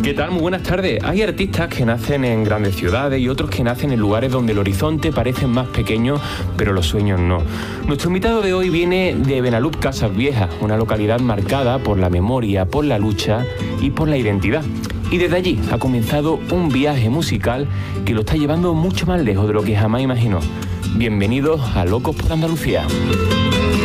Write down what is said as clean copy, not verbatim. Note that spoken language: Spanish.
¿Qué tal? Muy buenas tardes. Hay artistas que nacen en grandes ciudades y otros que nacen en lugares donde el horizonte parece más pequeño, pero los sueños no. Nuestro invitado de hoy viene de Benalup, Casas Viejas, una localidad marcada por la memoria, por la lucha y por la identidad. Y desde allí ha comenzado un viaje musical que lo está llevando mucho más lejos de lo que jamás imaginó. Bienvenidos a Locos por Andalucía.